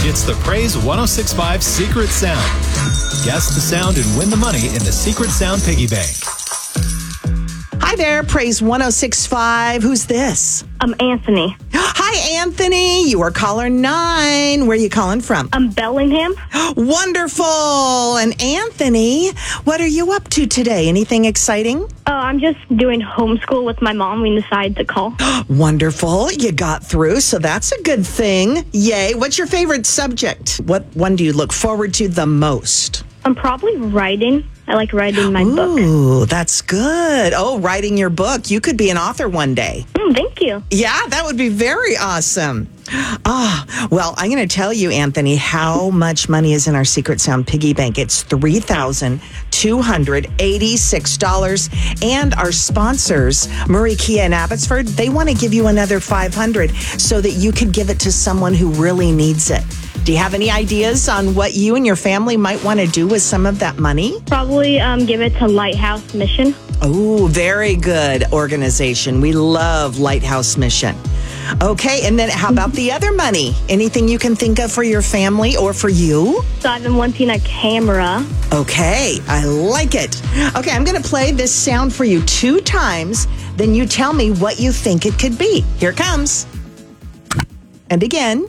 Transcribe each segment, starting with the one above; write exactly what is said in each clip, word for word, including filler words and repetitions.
It's the Praise one oh six point five Secret Sound. Guess the sound and win the money in the Secret Sound Piggy Bank. Hi there, Praise one oh six point five. Who's this? I'm Anthony. Hi, Anthony. You are caller nine. Where are you calling from? I'm Bellingham. Wonderful. And Anthony, what are you up to today? Anything exciting? Oh, I'm just doing homeschool with my mom. We decided to call. Wonderful. You got through, so that's a good thing. Yay. What's your favorite subject? What one do you look forward to the most? I'm probably writing. I like writing my Ooh, book. Ooh, that's good. Oh, writing your book. You could be an author one day. Mm, thank you. Yeah, that would be very awesome. Ah, well, I'm going to tell you, Anthony, how much money is in our Secret Sound Piggy Bank. It's three thousand two hundred eighty-six dollars. And our sponsors, Murray Kia and Abbotsford, they want to give you another five hundred dollars so that you could give it to someone who really needs it. Do you have any ideas on what you and your family might want to do with some of that money? Probably um, give it to Lighthouse Mission. Oh, very good organization. We love Lighthouse Mission. Okay, and then how about the other money? Anything you can think of for your family or for you? So I've been wanting a camera. Okay, I like it. Okay, I'm going to play this sound for you two times. Then you tell me what you think it could be. Here it comes. And again.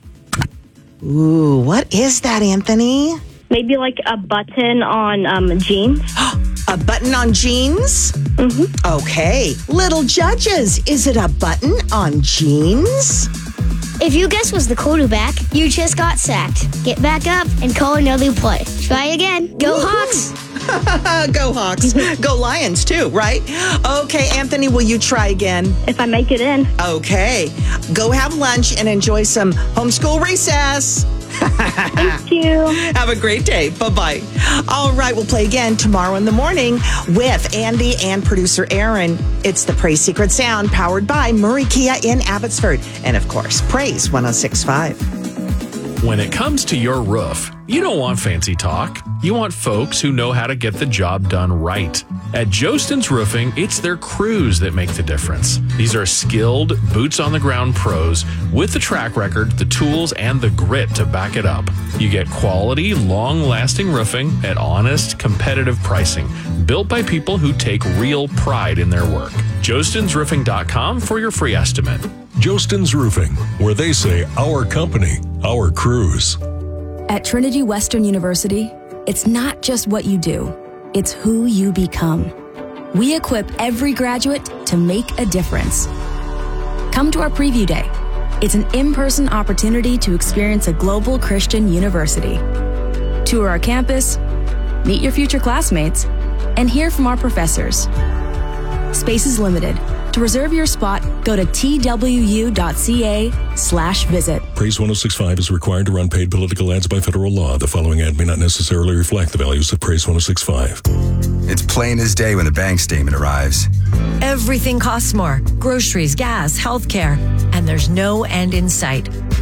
Ooh, what is that, Anthony? Maybe like a button on um, jeans. A button on jeans? Mm-hmm. Okay. Little judges, is it a button on jeans? If your guess was the quarterback, you just got sacked. Get back up and call another play. Try again. Go Hawks. Go Hawks. Go Lions too, right? Okay, Anthony, will you try again? If I make it in. Okay. Go have lunch and enjoy some homeschool recess. Thank you. Have a great day. Bye-bye. All right, we'll play again tomorrow in the morning with Andy and producer Aaron. It's the Praise Secret Sound powered by Murray Kia in Abbotsford. And, of course, Praise one oh six point five. When it comes to your roof, you don't want fancy talk. You want folks who know how to get the job done right. At Jostens Roofing, it's their crews that make the difference. These are skilled, boots-on-the-ground pros with the track record, the tools, and the grit to back it up. You get quality, long-lasting roofing at honest, competitive pricing, built by people who take real pride in their work. Jostens Roofing dot com for your free estimate. Jostens Roofing, where they say our company, our crews. At Trinity Western University, it's not just what you do, it's who you become. We equip every graduate to make a difference. Come to our preview day. It's an in-person opportunity to experience a global Christian university. Tour our campus, meet your future classmates, and hear from our professors. Space is limited. To reserve your spot, go to twu.ca slash visit. Praise one oh six point five is required to run paid political ads by federal law. The following ad may not necessarily reflect the values of Praise one oh six point five. It's plain as day when the bank statement arrives. Everything costs more. Groceries, gas, healthcare. And there's no end in sight.